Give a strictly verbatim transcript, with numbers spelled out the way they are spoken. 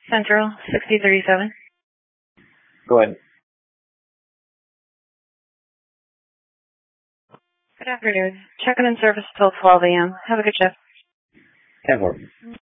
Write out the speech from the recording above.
Central, sixty thirty-seven. Go ahead. Good afternoon. Checking in service till twelve a m Have a good shift. ten four.